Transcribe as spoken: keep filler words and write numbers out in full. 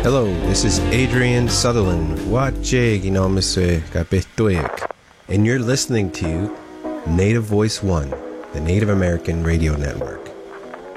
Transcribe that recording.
Hello, this is Adrian Sutherland. Wachig, and you're listening to Native Voice One, the Native American Radio Network.